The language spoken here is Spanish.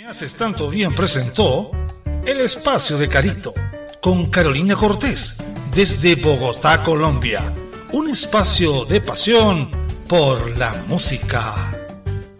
Haces tanto bien presentó El Espacio de Carito con Carolina Cortés desde Bogotá, Colombia. Un espacio de pasión por la música.